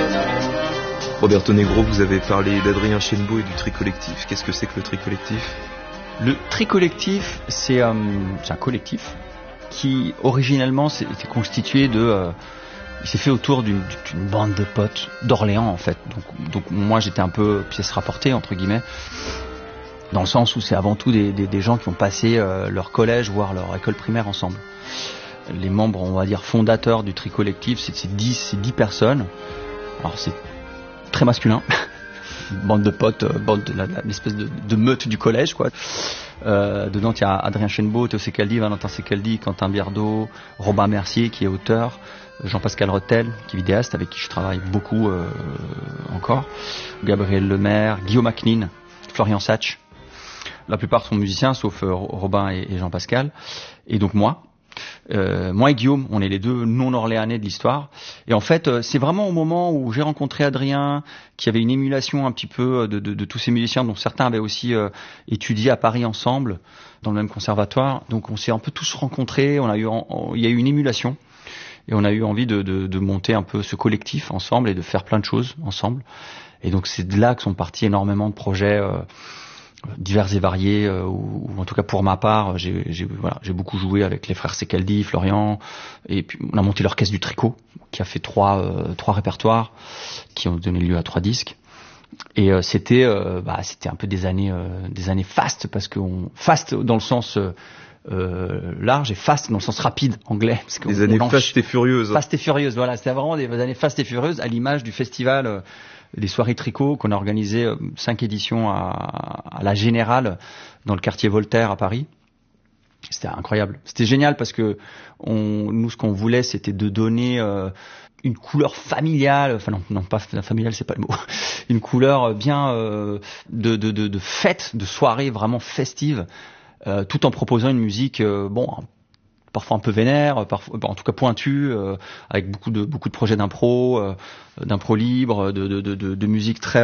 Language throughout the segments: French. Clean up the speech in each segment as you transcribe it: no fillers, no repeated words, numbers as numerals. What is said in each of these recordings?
Roberto Negro, vous avez parlé d'Adrien Chenbeau et du Tri Collectif. Qu'est-ce que c'est que le Tri Collectif ? Le Tri Collectif, c'est un collectif qui originellement était constitué il s'est fait autour d'une bande de potes d'Orléans en fait. Donc moi j'étais un peu pièce rapportée entre guillemets, dans le sens où c'est avant tout des gens qui ont passé leur collège voire leur école primaire ensemble. Les membres, on va dire fondateurs du Tri Collectif, c'est 10 personnes. Alors c'est très masculin. Bande de potes, l'espèce de meute du collège quoi. Dedans il y a Adrien Chenbeau, Théo Secaldi, Valentin Secaldi, Quentin Biardot, Robin Mercier qui est auteur, Jean-Pascal Rethel qui est vidéaste avec qui je travaille beaucoup encore, Gabriel Lemaire, Guillaume Aknin, Florian Satch. La plupart sont musiciens sauf Robin et Jean-Pascal. Et donc moi et Guillaume, on est les deux non-orléanais de l'histoire. Et en fait, c'est vraiment au moment où j'ai rencontré Adrien, qui avait une émulation un petit peu de tous ces musiciens, dont certains avaient aussi étudié à Paris ensemble, dans le même conservatoire. Donc on s'est un peu tous rencontrés, il y a eu une émulation. Et on a eu envie de monter un peu ce collectif ensemble et de faire plein de choses ensemble. Et donc c'est de là que sont partis énormément de projets divers et variés, ou en tout cas pour ma part, j'ai beaucoup joué avec les frères Secaldi, Florian, et puis on a monté l'orchestre du Tricot, qui a fait trois répertoires, qui ont donné lieu à 3 disques. Et c'était un peu des années fast, parce que fast dans le sens large et fast dans le sens rapide anglais. Parce des années fast et furieuses. Fast et furieuses, voilà, c'était vraiment des années fast et furieuses, à l'image du festival des soirées tricot qu'on a organisé 5 éditions à la Générale dans le quartier Voltaire à Paris. C'était incroyable. C'était génial parce que nous ce qu'on voulait c'était de donner une couleur familiale, enfin non pas familiale, c'est pas le mot. Une couleur bien de fête, de soirée vraiment festive, tout en proposant une musique parfois un peu vénère, parfois, en tout cas pointu, avec beaucoup de projets d'impro libre, de musique très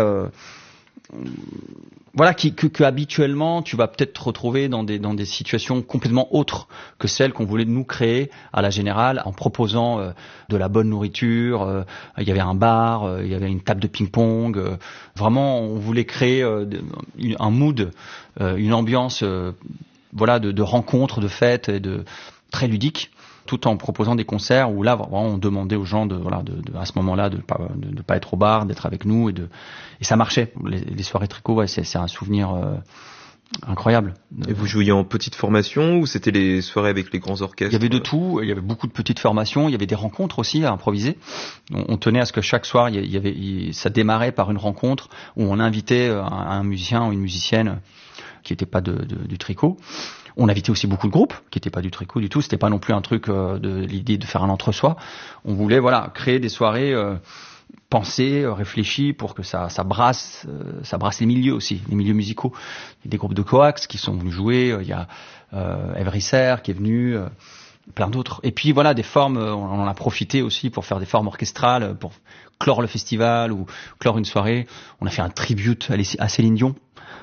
que habituellement tu vas peut-être retrouver dans des situations complètement autres que celles qu'on voulait nous créer à la Générale, en proposant de la bonne nourriture. Il y avait un bar, il y avait une table de ping-pong. Vraiment, on voulait créer un mood, une ambiance, de rencontres, de fêtes et très ludique, tout en proposant des concerts où là vraiment on demandait aux gens à ce moment-là de pas être au bar, d'être avec nous et ça marchait. Les soirées tricot, c'est un souvenir incroyable. Et vous jouiez en petite formation ou c'était les soirées avec les grands orchestres ? Il y avait de tout, il y avait beaucoup de petites formations, il y avait des rencontres aussi à improviser. On tenait à ce que chaque soir ça démarrait par une rencontre où on invitait un musicien ou une musicienne qui n'était pas du tricot. On invitait aussi beaucoup de groupes qui n'étaient pas du tricot du tout. C'était pas non plus un truc de l'idée de faire un entre-soi. On voulait créer des soirées pensées, réfléchies pour que ça brasse les milieux aussi, les milieux musicaux. Il y a des groupes de coax qui sont venus jouer. Il y a Evrisser qui est venu, plein d'autres. Et puis des formes. On en a profité aussi pour faire des formes orchestrales pour clore le festival ou clore une soirée. On a fait un tribute à Céline Dion.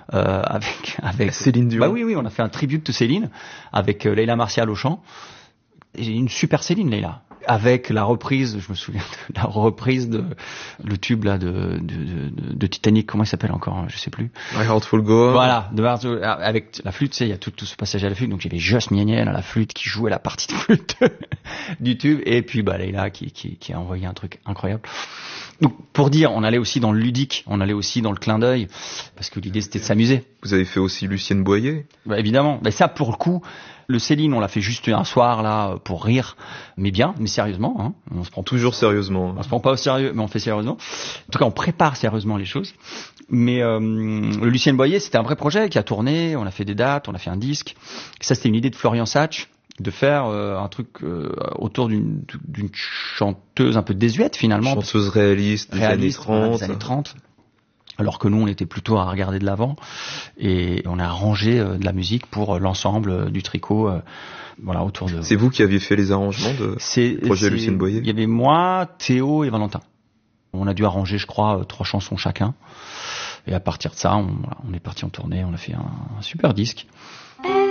Avec Céline Dion. Oui, on a fait un tribute de Céline avec Leila Martial au chant. Et une super Céline, Leila. Avec la reprise, je me souviens de la reprise de le tube là de Titanic, comment il s'appelle encore, je sais plus. My Heart Will Go On. Voilà, avec la flûte, il y a tout ce passage à la flûte, donc il y avait Joss Mieniel à la flûte qui jouait la partie de flûte du tube, et puis Leila qui a envoyé un truc incroyable. Donc pour dire, on allait aussi dans le ludique, on allait aussi dans le clin d'œil, parce que l'idée c'était de s'amuser. Vous avez fait aussi Lucienne Boyer ? Évidemment, mais ça pour le coup, le Céline on l'a fait juste un soir là pour rire, mais sérieusement, hein. On se prend toujours sérieusement. On se prend pas au sérieux, mais on fait sérieusement. En tout cas, on prépare sérieusement les choses. Mais le Lucienne Boyer, c'était un vrai projet qui a tourné, on a fait des dates, on a fait un disque. Ça c'était une idée de Florian Satch, de faire un truc autour d'une chanteuse un peu désuète finalement. Chanteuse réaliste des années 30. Alors que nous, on était plutôt à regarder de l'avant. Et on a arrangé de la musique pour l'ensemble du tricot, autour de... C'est vous qui aviez fait les arrangements du projet Lucienne Boyer ? Il y avait moi, Théo et Valentin. On a dû arranger, je crois, 3 chansons chacun. Et à partir de ça, on est parti en tournée, on a fait un super disque.